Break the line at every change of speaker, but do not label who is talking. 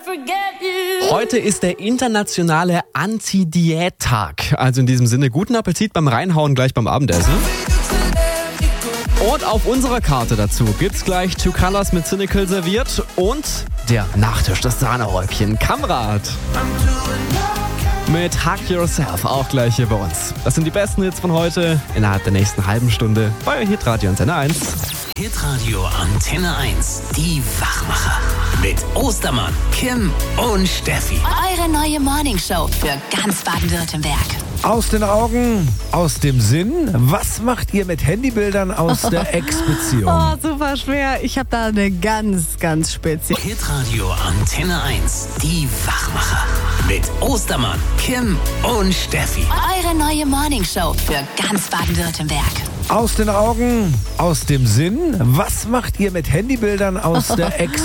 Heute ist der internationale Anti-Diät-Tag. Also in diesem Sinne, guten Appetit beim Reinhauen gleich beim Abendessen. Und auf unserer Karte dazu gibt's gleich Two Colors mit Cynical serviert und der Nachtisch, das Sahnehäubchen, Kamrat. Mit Hug Yourself, auch gleich hier bei uns. Das sind die besten Hits von heute innerhalb der nächsten halben Stunde bei Hitradio Antenne 1.
Hitradio Antenne 1, die Wachmacher. Mit Ostermann, Kim und Steffi.
Eure neue Morningshow für ganz Baden-Württemberg.
Aus den Augen, aus dem Sinn. Was macht ihr mit Handybildern aus der Ex-Beziehung?
Oh, super schwer. Ich habe da eine ganz spezielle.
Hitradio Antenne 1, die Wachmacher. Mit Ostermann, Kim und Steffi.
Eure neue Morningshow für ganz Baden-Württemberg.
Aus den Augen, aus dem Sinn. Was macht ihr mit Handybildern aus der Ex-Beziehung?